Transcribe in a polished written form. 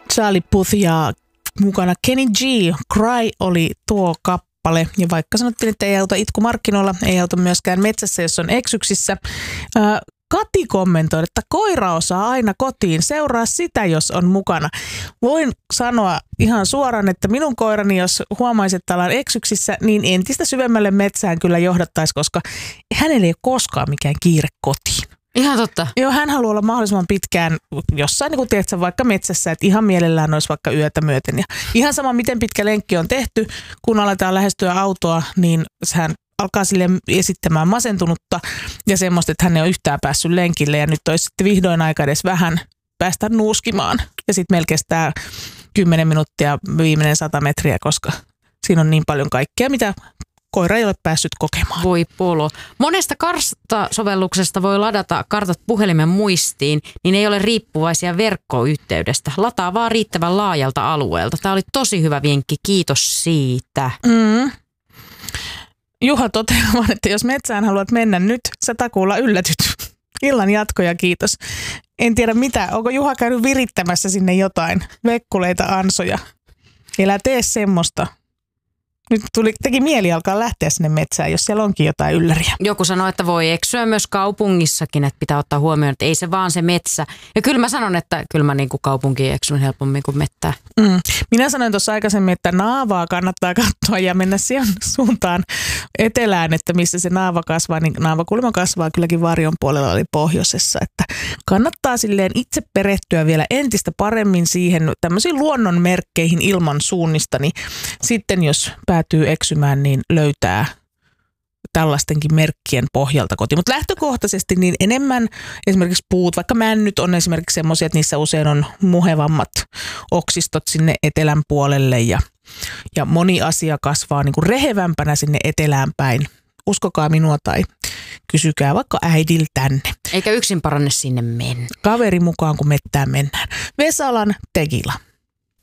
Charlie Puth ja mukana Kenny G. Cry oli tuo kappale. Ja vaikka sanottiin, että ei auta itku markkinoilla, ei auta myöskään metsässä, jos on eksyksissä. Kati kommentoi, että koira osaa aina kotiin. Seuraa sitä, jos on mukana. Voin sanoa ihan suoraan, että minun koirani, jos huomaisi, että ollaan eksyksissä, niin entistä syvemmälle metsään kyllä johdattaisi, koska hänellä ei ole koskaan mikään kiire kotiin. Ihan totta. Joo, hän haluaa olla mahdollisimman pitkään jossain, niin kuin tiedätkö, vaikka metsässä, että ihan mielellään olisi vaikka yötä myöten. Ja ihan sama, miten pitkä lenkki on tehty, kun aletaan lähestyä autoa, niin hän alkaa sille esittämään masentunutta ja semmoista, että hän ei ole yhtään päässyt lenkille ja nyt olisi sitten vihdoin aika edes vähän päästä nuuskimaan. Ja sitten meillä kestää 10 minuuttia viimeinen 100 metriä, koska siinä on niin paljon kaikkea, mitä koira ei ole päässyt kokemaan. Voi polo. Monesta karttasovelluksesta voi ladata kartat puhelimen muistiin, niin ei ole riippuvaisia verkkoyhteydestä. Lataa vaan riittävän laajalta alueelta. Tämä oli tosi hyvä vinkki. Kiitos siitä. Juha toteaa vaan, että jos metsään haluat mennä nyt, sä takuulla yllätyt. Illan jatkoja, kiitos. En tiedä mitä, onko Juha käynyt virittämässä sinne jotain vekkuleita, ansoja. Elä tee semmoista. Nyt teki mieli alkaa lähteä sinne metsään, jos siellä onkin jotain ylläriä. Joku sanoi, että voi eksyä myös kaupungissakin, että pitää ottaa huomioon, että ei se vaan se metsä. Ja kyllä mä sanon, että kyllä mä niin kuin kaupunkiin eksyn helpommin kuin mettää. Minä sanoin tuossa aikaisemmin, että naavaa kannattaa katsoa ja mennä siihen suuntaan etelään, että missä se naava kasvaa. Niin naavakulma kasvaa kylläkin varjon puolella oli pohjoisessa. Että kannattaa silleen itse perehtyä vielä entistä paremmin siihen tämmöisiin luonnonmerkkeihin ilman suunnista. Niin sitten jos päätyy eksymään, niin löytää tällaistenkin merkkien pohjalta kotiin. Mutta lähtökohtaisesti niin enemmän esimerkiksi puut, vaikka männyt on esimerkiksi semmoisia, että niissä usein on muhevammat oksistot sinne etelän puolelle ja moni asia kasvaa niin kuin rehevämpänä sinne etelään päin. Uskokaa minua tai kysykää vaikka äidiltänne. Eikä yksin paranne sinne mennä. Kaveri mukaan, kun mettään mennään. Vesalan Tegila.